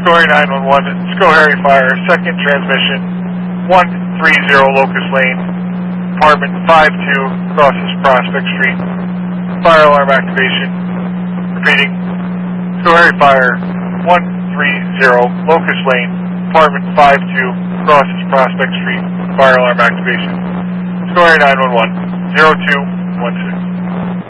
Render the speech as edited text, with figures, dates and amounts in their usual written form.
Scoring 911, Schoharie Fire, second transmission, 130 Locust Lane, apartment 52, crosses Prospect Street. Fire alarm activation. Repeating, Schoharie Fire, 130 Locust Lane, apartment 52, crosses Prospect Street. Fire alarm activation. Schoharie 911, 0216.